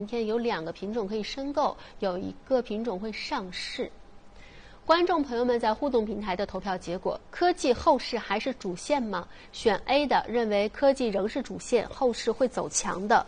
今天有2个品种可以申购，有1个品种会上市。观众朋友们在互动平台的投票结果，科技后市还是主线吗？选 A 的认为科技仍是主线，后市会走强的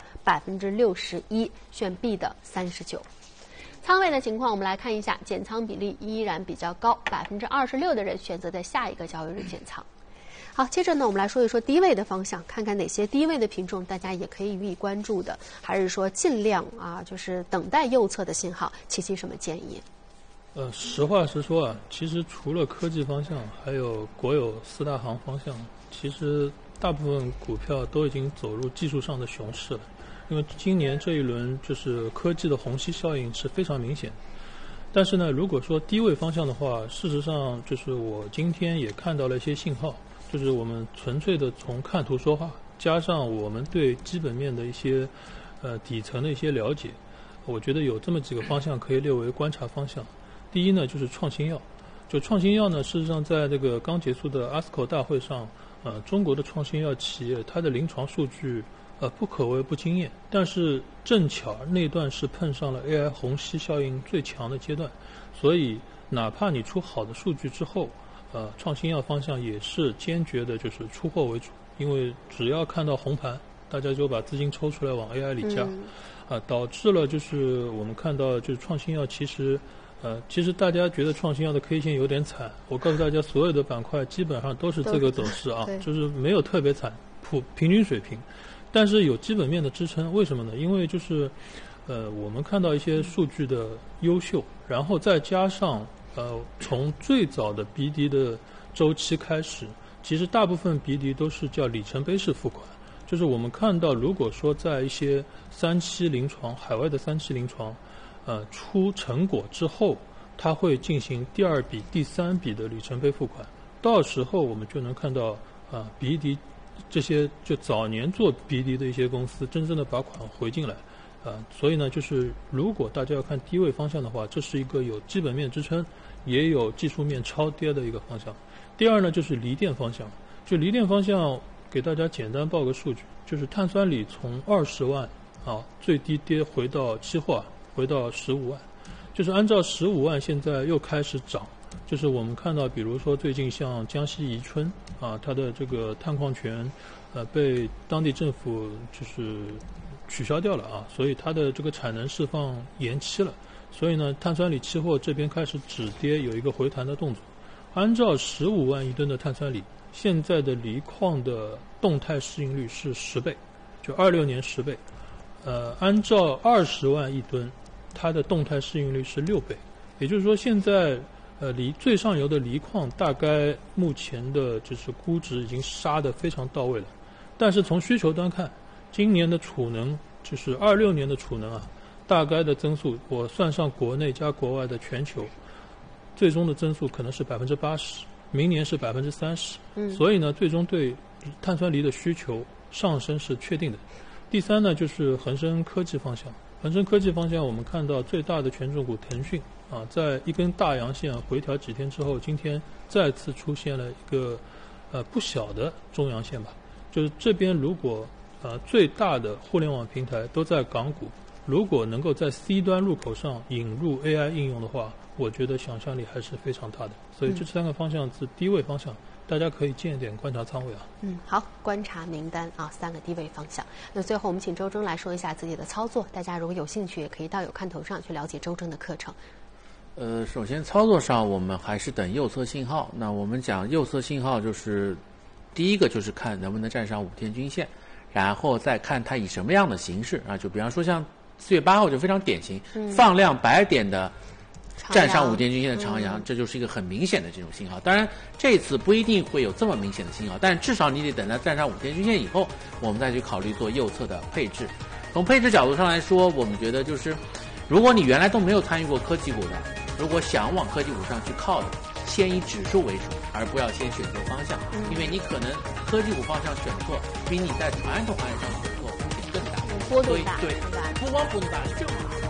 61%，选 B 的39%。仓位的情况，我们来看一下，减仓比例依然比较高，26%的人选择在下一个交易日减仓。好，接着呢，我们来说一说低位的方向，看看哪些低位的品种大家也可以予以关注的，还是说尽量就是等待右侧的信号。琪琪什么建议？ 实话实说啊，其实除了科技方向，还有国有4大行方向，其实大部分股票都已经走入技术上的熊市了。因为今年这一轮就是科技的虹吸效应是非常明显。但是呢，如果说低位方向的话，事实上就是我今天也看到了一些信号，就是我们纯粹的从看图说话，加上我们对基本面的一些底层的一些了解，我觉得有这么几个方向可以列为观察方向。第一呢，就是创新药。就创新药呢，事实上在这个刚结束的 ASCO 大会上，中国的创新药企业它的临床数据不可谓不惊艳，但是正巧那段是碰上了 AI 虹吸效应最强的阶段，所以哪怕你出好的数据之后，创新药方向也是坚决的就是出货为主，因为只要看到红盘，大家就把资金抽出来往 AI 里加，导致了就是我们看到就是创新药其实大家觉得创新药的 K 线有点惨，我告诉大家，所有的板块基本上都是这个走势啊，就是没有特别惨，平均水平，但是有基本面的支撑。为什么呢？因为就是我们看到一些数据的优秀，然后再加上从最早的 BD 的周期开始，其实大部分 BD 都是叫里程碑式付款，就是我们看到，如果说在一些3期临床，海外的3期临床。出成果之后，它会进行第2笔、第3笔的里程碑付款。到时候我们就能看到BD 这些就早年做 BD 的一些公司真正的把款回进来。所以呢，就是如果大家要看低位方向的话，这是一个有基本面支撑，也有技术面超跌的一个方向。第二呢，就是锂电方向。就锂电方向，给大家简单报个数据，就是碳酸锂从20万最低跌回到期货回到15万，就是按照15万现在又开始涨，就是我们看到，比如说最近像江西宜春它的这个碳矿权被当地政府就是取消掉了所以它的这个产能释放延期了，所以呢，碳酸锂期货这边开始止跌，有一个回弹的动作。按照15万一吨的碳酸锂，现在的锂矿的动态市盈率是10倍，就26年10倍。按照20万一吨，它的动态市盈率是6倍，也就是说现在最上游的锂矿大概目前的就是估值已经杀得非常到位了。但是从需求端看，今年的储能就是26年的储能大概的增速，我算上国内加国外的全球，最终的增速可能是80%，明年是30%。所以呢，最终对碳酸锂的需求上升是确定的。第3呢，就是恒生科技方向。恒生科技方向，我们看到最大的权重股腾讯在一根大阳线回调几天之后，今天再次出现了一个不小的中阳线吧。就是这边如果最大的互联网平台都在港股，如果能够在 C 端入口上引入 AI 应用的话，我觉得想象力还是非常大的。所以这3个方向是低位方向。大家可以建一点观察仓位好，观察名单3个低位方向。那最后我们请周征来说一下自己的操作，大家如果有兴趣，也可以到有看头上去了解周征的课程。 首先操作上我们还是等右侧信号。那我们讲右侧信号，就是第一个就是看能不能站上5天均线，然后再看它以什么样的形式就比方说像4月8号就非常典型，放量100点的站上5天均线的长阳，这就是一个很明显的这种信号。当然这次不一定会有这么明显的信号，但至少你得等它站上5天均线以后，我们再去考虑做右侧的配置。从配置角度上来说，我们觉得就是如果你原来都没有参与过科技股的，如果想往科技股上去靠的，先以指数为主，而不要先选择方向，因为你可能科技股方向选错，比你在传统行业上选错风险更大， 波动大， 对，不光波动大，就是